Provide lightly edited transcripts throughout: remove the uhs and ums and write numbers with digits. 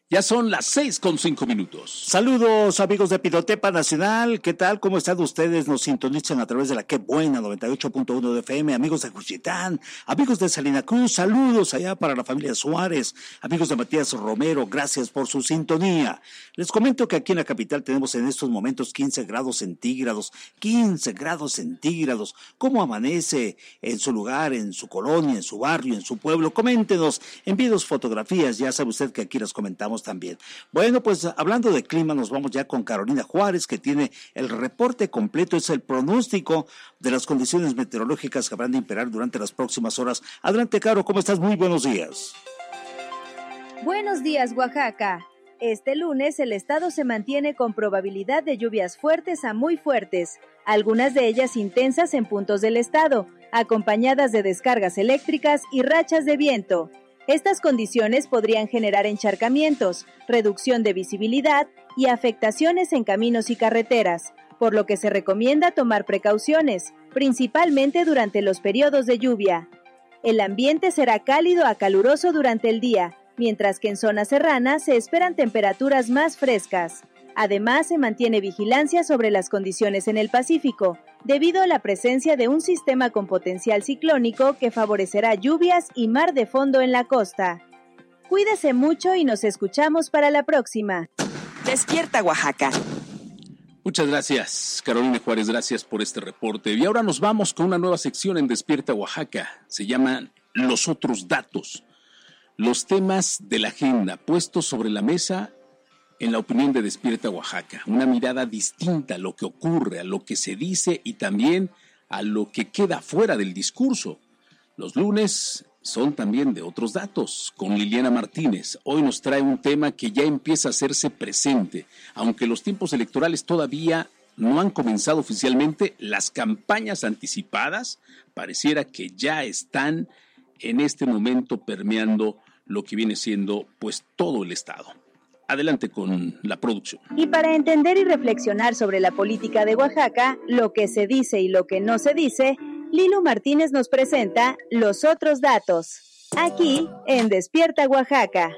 Ya son las 6:05. Saludos amigos de Pinotepa Nacional, ¿qué tal? ¿Cómo están ustedes? Nos sintonizan a través de la Qué Buena 98.1 de FM, amigos de Juchitán, amigos de Salina Cruz, saludos allá para la familia Suárez, amigos de Matías Romero, gracias por su sintonía. Les comento que aquí en la capital tenemos en estos momentos 15 grados centígrados. ¿Cómo amanece en su lugar, en su colonia, en su barrio, en su pueblo? Coméntenos, envíenos fotografías, ya sabe usted que aquí las comentamos también. Bueno, pues hablando de clima, nos vamos ya con Carolina Juárez, que tiene el reporte completo, es el pronóstico de las condiciones meteorológicas que habrán de imperar durante las próximas horas. Adelante, Caro, ¿cómo estás? Muy buenos días. Buenos días, Oaxaca. Este lunes el estado se mantiene con probabilidad de lluvias fuertes a muy fuertes, algunas de ellas intensas en puntos del estado, acompañadas de descargas eléctricas y rachas de viento. Estas condiciones podrían generar encharcamientos, reducción de visibilidad y afectaciones en caminos y carreteras, por lo que se recomienda tomar precauciones, principalmente durante los periodos de lluvia. El ambiente será cálido a caluroso durante el día, mientras que en zonas serranas se esperan temperaturas más frescas. Además, se mantiene vigilancia sobre las condiciones en el Pacífico, debido a la presencia de un sistema con potencial ciclónico que favorecerá lluvias y mar de fondo en la costa. Cuídese mucho y nos escuchamos para la próxima. Despierta, Oaxaca. Muchas gracias, Carolina Juárez, gracias por este reporte. Y ahora nos vamos con una nueva sección en Despierta, Oaxaca. Se llama Los Otros Datos. Los temas de la agenda puestos sobre la mesa en la opinión de Despierta Oaxaca. Una mirada distinta a lo que ocurre, a lo que se dice y también a lo que queda fuera del discurso. Los lunes son también de otros datos, con Liliana Martínez. Hoy nos trae un tema que ya empieza a hacerse presente. Aunque los tiempos electorales todavía no han comenzado oficialmente, las campañas anticipadas pareciera que ya están en este momento permeando lo que viene siendo pues todo el estado. Adelante con la producción. Y para entender y reflexionar sobre la política de Oaxaca, lo que se dice y lo que no se dice, Lilo Martínez nos presenta Los Otros Datos, aquí en Despierta Oaxaca.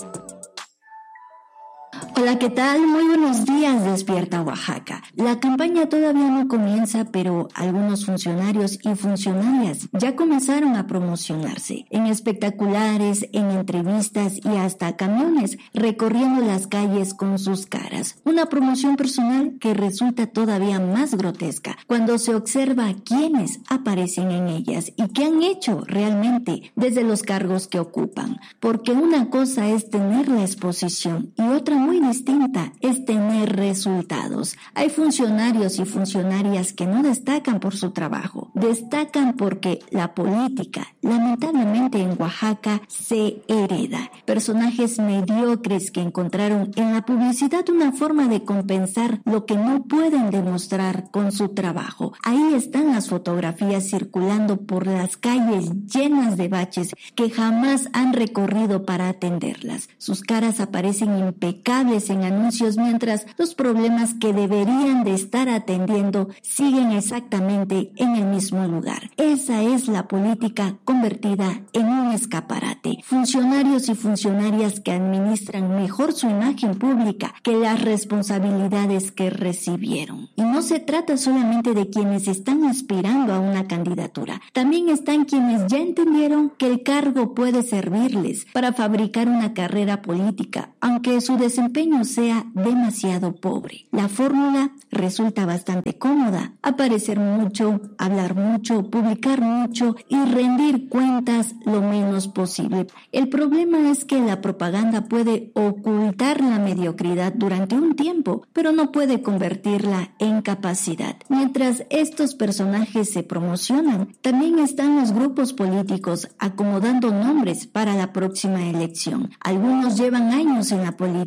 Hola, ¿qué tal? Muy buenos días, Despierta Oaxaca. La campaña todavía no comienza, pero algunos funcionarios y funcionarias ya comenzaron a promocionarse en espectaculares, en entrevistas y hasta camiones recorriendo las calles con sus caras. Una promoción personal que resulta todavía más grotesca cuando se observa quiénes aparecen en ellas y qué han hecho realmente desde los cargos que ocupan. Porque una cosa es tener la exposición y otra muy distinta es tener resultados. Hay funcionarios y funcionarias que no destacan por su trabajo, destacan porque la política, lamentablemente en Oaxaca, se hereda. Personajes mediocres que encontraron en la publicidad una forma de compensar lo que no pueden demostrar con su trabajo. Ahí están las fotografías circulando por las calles llenas de baches que jamás han recorrido para atenderlas. Sus caras aparecen impecables en anuncios, mientras los problemas que deberían de estar atendiendo siguen exactamente en el mismo lugar. Esa es la política convertida en un escaparate. Funcionarios y funcionarias que administran mejor su imagen pública que las responsabilidades que recibieron. Y no se trata solamente de quienes están aspirando a una candidatura. También están quienes ya entendieron que el cargo puede servirles para fabricar una carrera política, aunque su desempeño sea demasiado pobre. La fórmula resulta bastante cómoda: aparecer mucho, hablar mucho, publicar mucho y rendir cuentas lo menos posible. El problema es que la propaganda puede ocultar la mediocridad durante un tiempo, pero no puede convertirla en capacidad. Mientras estos personajes se promocionan, también están los grupos políticos acomodando nombres para la próxima elección. Algunos llevan años en la política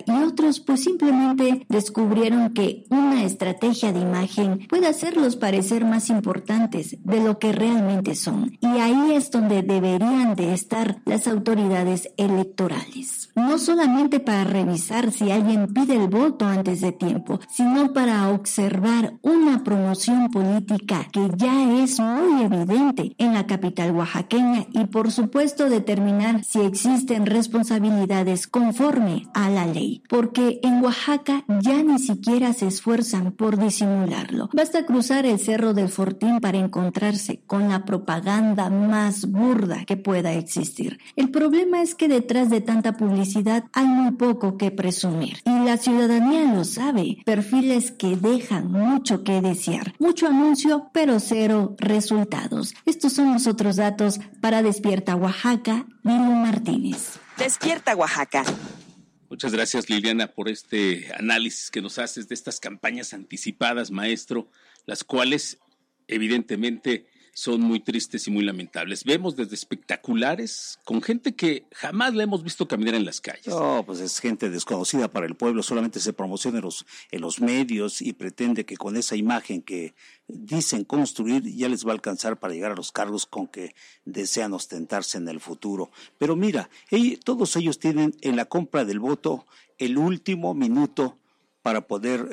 y otros pues simplemente descubrieron que una estrategia de imagen puede hacerlos parecer más importantes de lo que realmente son. Y ahí es donde deberían de estar las autoridades electorales. No solamente para revisar si alguien pide el voto antes de tiempo, sino para observar una promoción política que ya es muy evidente en la capital oaxaqueña y por supuesto determinar si existen responsabilidades conforme a la ley, porque en Oaxaca ya ni siquiera se esfuerzan por disimularlo. Basta cruzar el Cerro del Fortín para encontrarse con la propaganda más burda que pueda existir. El problema es que detrás de tanta publicidad hay muy poco que presumir y la ciudadanía lo sabe. Perfiles que dejan mucho que desear, mucho anuncio pero cero resultados. Estos son los otros datos para Despierta Oaxaca, Lili Martínez. Despierta Oaxaca. Muchas gracias, Liliana, por este análisis que nos haces de estas campañas anticipadas, maestro, las cuales evidentemente son muy tristes y muy lamentables. Vemos desde espectaculares con gente que jamás la hemos visto caminar en las calles. No, pues es gente desconocida para el pueblo, solamente se promociona en los medios y pretende que con esa imagen que dicen construir ya les va a alcanzar para llegar a los cargos con que desean ostentarse en el futuro. Pero mira, todos ellos tienen en la compra del voto el último minuto para poder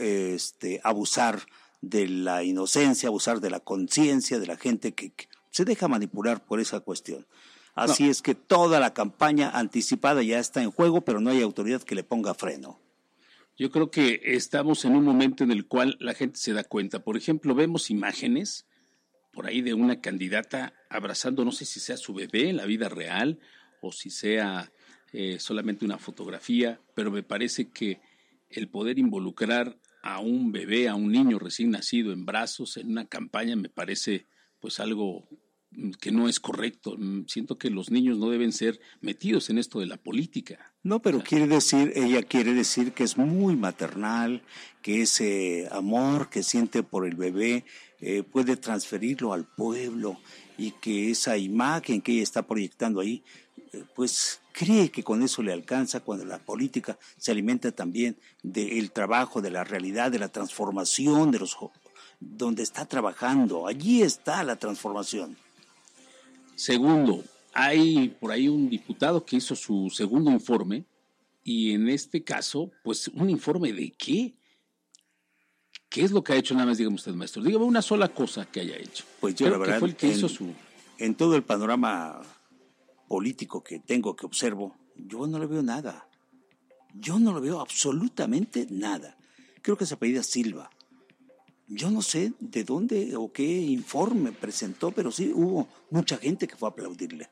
abusar de la inocencia, abusar de la conciencia de la gente que se deja manipular por esa cuestión. Así es que toda la campaña anticipada ya está en juego, pero no hay autoridad que le ponga freno. Yo creo que estamos en un momento en el cual la gente se da cuenta. Por ejemplo, vemos imágenes por ahí de una candidata abrazando, no sé si sea su bebé en la vida real o si sea solamente una fotografía, pero me parece que el poder involucrar a un bebé, a un niño recién nacido en brazos en una campaña me parece pues algo que no es correcto. Siento que los niños no deben ser metidos en esto de la política. No, pero ella quiere decir que es muy maternal, que ese amor que siente por el bebé puede transferirlo al pueblo y que esa imagen que ella está proyectando ahí, pues cree que con eso le alcanza cuando la política se alimenta también del trabajo, de la realidad, de la transformación, donde está trabajando. Allí está la transformación. Segundo, hay por ahí un diputado que hizo su segundo informe y en este caso, pues un informe de ¿qué? ¿Qué es lo que ha hecho? Nada más dígame usted, maestro. Dígame una sola cosa que haya hecho. Pues yo la verdad, que fue el que hizo su... En todo el panorama político que tengo, que observo, yo no le veo nada. Yo no le veo absolutamente nada. Creo que se apellida Silva. Yo no sé de dónde o qué informe presentó, pero sí hubo mucha gente que fue a aplaudirle.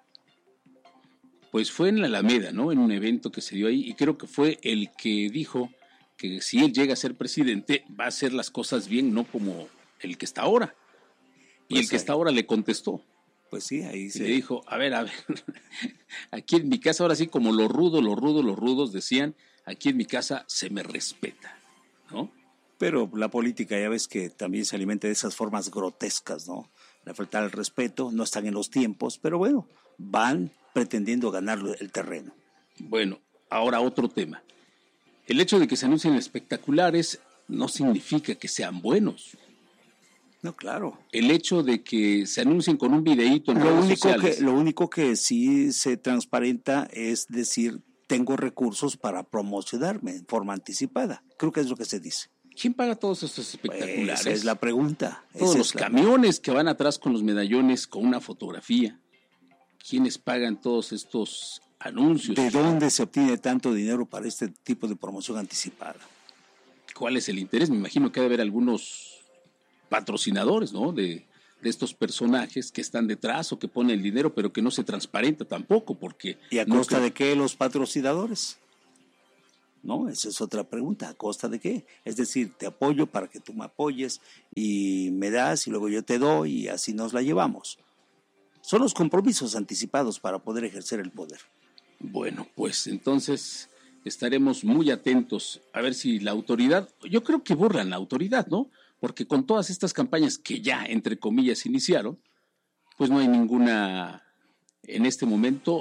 Pues fue en la Alameda, ¿no? En un evento que se dio ahí, y creo que fue el que dijo que si él llega a ser presidente, va a hacer las cosas bien, no como el que está ahora. Y pues el que está ahora le contestó. Pues sí, ahí se... le dijo, a ver, aquí en mi casa, ahora sí, como los rudos decían, aquí en mi casa se me respeta, ¿no? Pero la política ya ves que también se alimenta de esas formas grotescas, ¿no? La falta del respeto, no están en los tiempos, pero bueno, van pretendiendo ganar el terreno. Bueno, ahora otro tema. El hecho de que se anuncien espectaculares no significa que sean buenos. No, claro. El hecho de que se anuncien con un videíto en redes sociales. Lo único que sí se transparenta es decir, tengo recursos para promocionarme en forma anticipada. Creo que es lo que se dice. ¿Quién paga todos estos espectaculares? Esa es la pregunta. Todos los camiones que van atrás con los medallones con una fotografía. ¿Quiénes pagan todos estos anuncios? ¿De dónde se obtiene tanto dinero para este tipo de promoción anticipada? ¿Cuál es el interés? Me imagino que ha de haber algunos patrocinadores, ¿no? De estos personajes que están detrás o que ponen el dinero, pero que no se transparenta tampoco, porque... ¿Y a costa de qué los patrocinadores? No, esa es otra pregunta. ¿A costa de qué? Es decir, te apoyo para que tú me apoyes y me das y luego yo te doy y así nos la llevamos. Son los compromisos anticipados para poder ejercer el poder. Bueno, pues entonces estaremos muy atentos a ver si la autoridad, yo creo que burlan la autoridad, ¿no? Porque con todas estas campañas que ya, entre comillas, iniciaron, pues no hay ninguna, en este momento,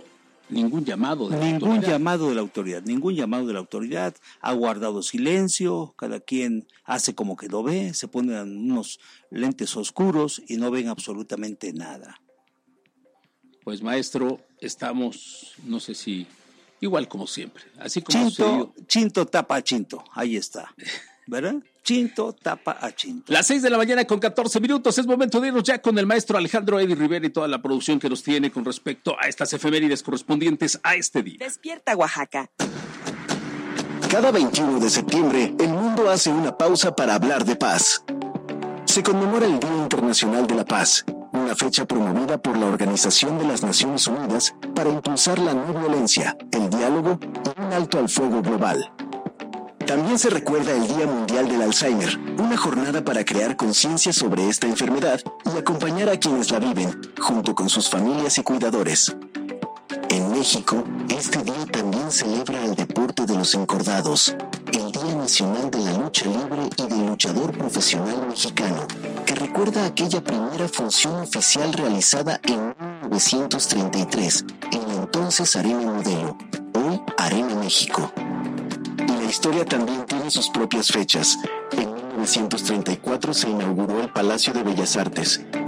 ningún llamado de ningún llamado de la autoridad, ha guardado silencio, cada quien hace como que lo ve, se ponen unos lentes oscuros y no ven absolutamente nada. Pues maestro, estamos, no sé si, igual como siempre, así como Chinto tapa a Chinto, ahí está, ¿verdad? Chinto tapa a Chinto. Las 6:14 a.m, es momento de irnos ya con el maestro Alejandro Eddie Rivera y toda la producción que nos tiene con respecto a estas efemérides correspondientes a este día. Despierta Oaxaca. Cada 21 de septiembre, el mundo hace una pausa para hablar de paz. Se conmemora el Día Internacional de la Paz, una fecha promovida por la Organización de las Naciones Unidas para impulsar la no violencia, el diálogo y un alto al fuego global. También se recuerda el Día Mundial del Alzheimer, una jornada para crear conciencia sobre esta enfermedad y acompañar a quienes la viven, junto con sus familias y cuidadores. En México, este día también celebra el deporte de los encordados, el Día Nacional de la Lucha Libre y del Luchador Profesional Mexicano, que recuerda aquella primera función oficial realizada en 1933 en la entonces Arena Modelo, hoy Arena México. Y la historia también tiene sus propias fechas. En 1934 se inauguró el Palacio de Bellas Artes,